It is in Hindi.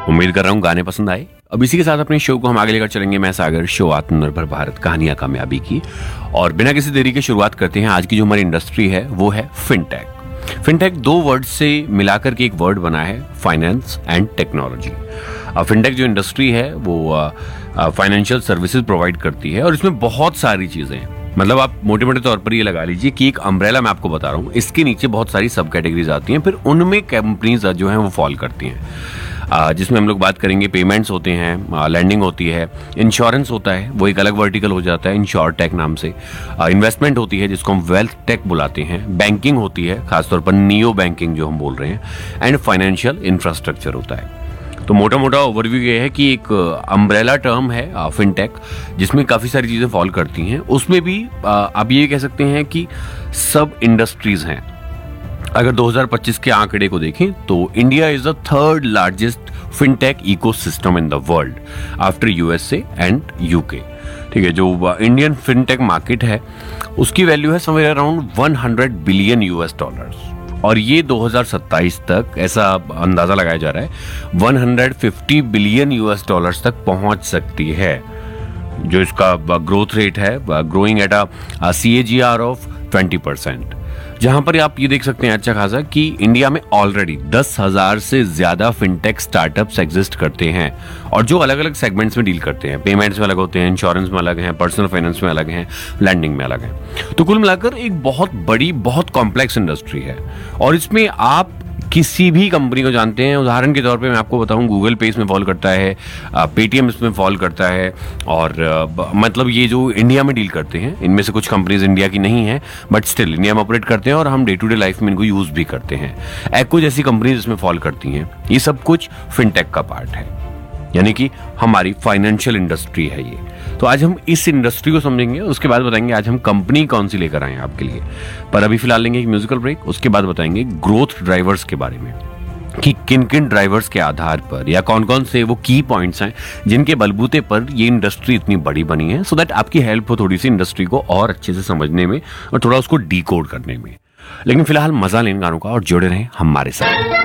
उम्मीद कर रहा हूँ गाने पसंद आए। अब इसी के साथ अपने शो को हम आगे लेकर चलेंगे। मैं सागर, शो आत्मनिर्भर भारत, कहानियां कामयाबी की। और बिना किसी देरी के शुरुआत करते हैं। आज की जो हमारी इंडस्ट्री है वो है फिनटेक। फिनटेक दो वर्ड से मिलाकर के एक वर्ड बना है, फाइनेंस एंड टेक्नोलॉजी। फिनटेक जो इंडस्ट्री है वो फाइनेंशियल सर्विसेज प्रोवाइड करती है और इसमें बहुत सारी चीजें हैं। मतलब आप मोटे मोटे तौर पर ये लगा लीजिए कि एक अम्ब्रेला मैं आपको बता रहा हूँ, इसके नीचे बहुत सारी सब कैटेगरीज आती हैं, फिर उनमें कंपनीज जो हैं वो फॉल करती हैं, जिसमें हम लोग बात करेंगे पेमेंट्स होते हैं, लैंडिंग होती है, इंश्योरेंस होता है, वो एक अलग वर्टिकल हो जाता है इंश्योर टेक नाम से, इन्वेस्टमेंट होती है जिसको हम वेल्थ टेक बुलाते हैं, बैंकिंग होती है खासतौर पर नियो बैंकिंग जो हम बोल रहे हैं, एंड फाइनेंशियल इंफ्रास्ट्रक्चर होता है। तो मोटा मोटा ओवरव्यू ये है कि एक अम्ब्रेला टर्म है फिनटेक, जिसमें काफ़ी सारी चीज़ें फॉल करती हैं। उसमें भी आप ये कह सकते हैं कि सब इंडस्ट्रीज हैं। अगर 2025 के आंकड़े को देखें तो India is the third largest fintech ecosystem in the world after USA and UK. ठीक है, जो इंडियन फिनटेक मार्केट है उसकी वैल्यू है समवेयर अराउंड $100 बिलियन, और ये 2027 तक ऐसा अंदाजा लगाया जा रहा है $150 बिलियन तक पहुंच सकती है। जो इसका ग्रोथ रेट है, growing at a CAGR of 20%, जहां पर आप ये देख सकते हैं अच्छा खासा कि इंडिया में ऑलरेडी 10,000 से ज्यादा फिनटेक स्टार्टअप्स एग्जिस्ट करते हैं और जो अलग अलग सेगमेंट्स में डील करते हैं। पेमेंट्स में अलग होते हैं, इंश्योरेंस में अलग हैं, पर्सनल फाइनेंस में अलग हैं, लैंडिंग में अलग हैं। तो कुल मिलाकर एक बहुत बड़ी, बहुत कॉम्प्लेक्स इंडस्ट्री है और इसमें आप किसी भी कंपनी को जानते हैं। उदाहरण के तौर पे मैं आपको बताऊं, गूगल पे इसमें फॉल करता है, पेटीएम इसमें फॉल करता है, और मतलब ये जो इंडिया में डील करते हैं, इनमें से कुछ कंपनीज इंडिया की नहीं है बट स्टिल इंडिया में ऑपरेट करते हैं और हम डे टू डे लाइफ में इनको यूज भी करते हैं। एक्को जैसी कंपनीज इसमें फॉल करती हैं। ये सब कुछ फिनटेक का पार्ट है, यानी कि हमारी फाइनेंशियल इंडस्ट्री है ये। तो आज हम इस इंडस्ट्री को समझेंगे, उसके बाद बताएंगे आज हम कंपनी कौन सी लेकर आए हैं आपके लिए। पर अभी फिलहाल लेंगे एक म्यूजिकल ब्रेक, उसके बाद बताएंगे ग्रोथ ड्राइवर्स के बारे में कि किन किन ड्राइवर्स के आधार पर या कौन कौन से वो की पॉइंट्स हैं जिनके बलबूते पर ये इंडस्ट्री इतनी बड़ी बनी है, सो दैट आपकी हेल्प हो थोड़ी सी इंडस्ट्री को और अच्छे से समझने में और थोड़ा उसको डीकोड करने में। लेकिन फिलहाल मजा लें गानों का और जुड़े रहें हमारे साथ।